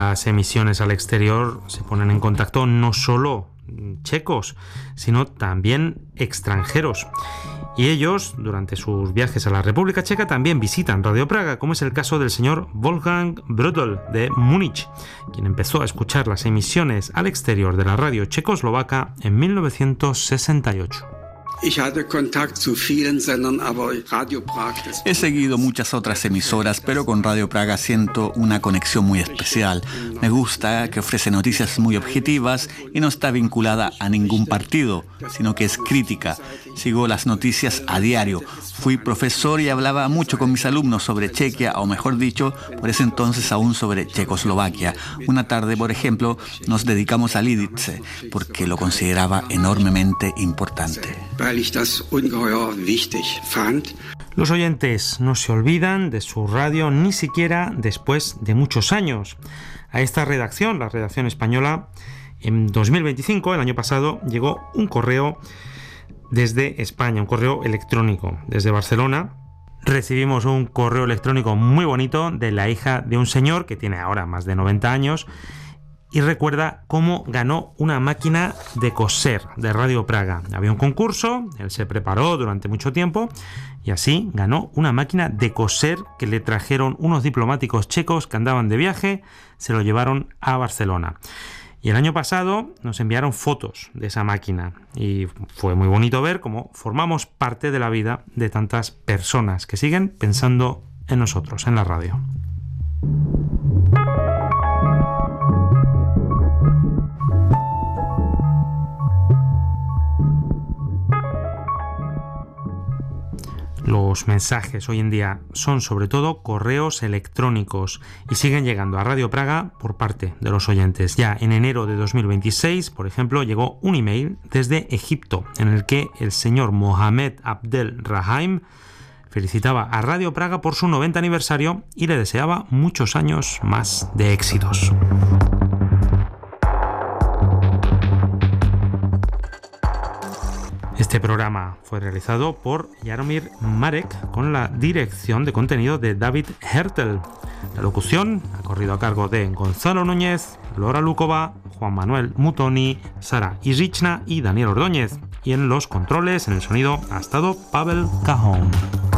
Las emisiones al exterior se ponen en contacto no solo checos, sino también extranjeros. Y ellos, durante sus viajes a la República Checa, también visitan Radio Praga, como es el caso del señor Wolfgang Brödel de Múnich, quien empezó a escuchar las emisiones al exterior de la radio checoslovaca en 1968. He seguido muchas otras emisoras, pero con Radio Praga siento una conexión muy especial. Me gusta que ofrece noticias muy objetivas y no está vinculada a ningún partido, sino que es crítica. Sigo las noticias a diario. Fui profesor y hablaba mucho con mis alumnos sobre Chequia, o mejor dicho, por ese entonces aún sobre Checoslovaquia. Una tarde, por ejemplo, nos dedicamos a Lidice, porque lo consideraba enormemente importante. Los oyentes no se olvidan de su radio ni siquiera después de muchos años. A esta redacción, la redacción española, en 2025, el año pasado, llegó un correo desde España, un correo electrónico desde Barcelona. Recibimos un correo electrónico muy bonito de la hija de un señor que tiene ahora más de 90 años y recuerda cómo ganó una máquina de coser de Radio Praga. Había un concurso, él se preparó durante mucho tiempo y así ganó una máquina de coser que le trajeron unos diplomáticos checos que andaban de viaje, se lo llevaron a Barcelona. Y el año pasado nos enviaron fotos de esa máquina y fue muy bonito ver cómo formamos parte de la vida de tantas personas que siguen pensando en nosotros, en la radio. Los mensajes hoy en día son sobre todo correos electrónicos y siguen llegando a Radio Praga por parte de los oyentes. Ya en enero de 2026, por ejemplo, llegó un email desde Egipto en el que el señor Mohamed Abdel Rahim felicitaba a Radio Praga por su 90 aniversario y le deseaba muchos años más de éxitos. Este programa fue realizado por Jaromír Marek con la dirección de contenido de David Hertel. La locución ha corrido a cargo de Gonzalo Núñez, Laura Lukova, Juan Manuel Mutoni, Sara Irichna y Daniel Ordóñez. Y en los controles, en el sonido, ha estado Pavel Cajón.